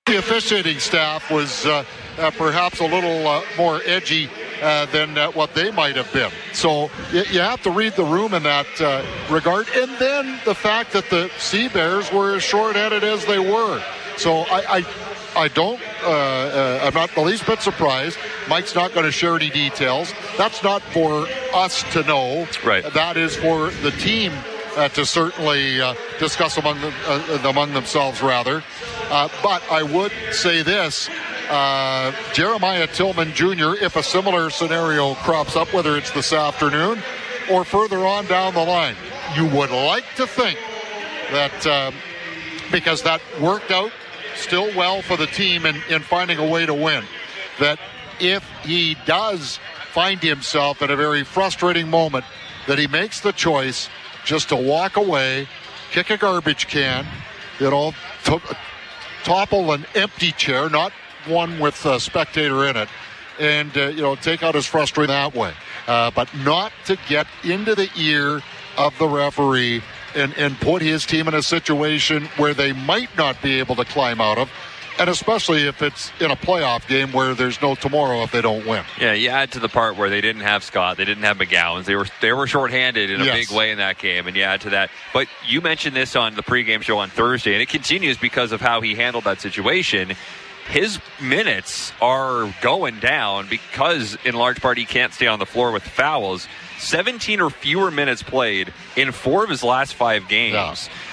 The officiating staff was perhaps a little more edgy than what they might have been. So you have to read the room in that regard. And then the fact that the Sea Bears were as short-handed as they were. So I'm not the least bit surprised. Mike's not going to share any details. That's not for us to know. Right. That is for the team to certainly discuss among themselves, rather. But I would say this. Jeremiah Tillman Jr., if a similar scenario crops up, whether it's this afternoon or further on down the line, you would like to think that because that worked out still well for the team in finding a way to win, that if he does find himself in a very frustrating moment, that he makes the choice just to walk away, kick a garbage can, topple an empty chair, not one with a spectator in it, and take out his frustration that way, but not to get into the ear of the referee and put his team in a situation where they might not be able to climb out of, and especially if it's in a playoff game where there's no tomorrow if they don't win. Yeah, you add to the part where they didn't have Scott, they didn't have McGowans, they were shorthanded in a big way in that game, and you add to that. But you mentioned this on the pregame show on Thursday, and it continues because of how he handled that situation. His minutes are going down because, in large part, he can't stay on the floor with fouls. 17 or fewer minutes played in 4 of his last 5 games.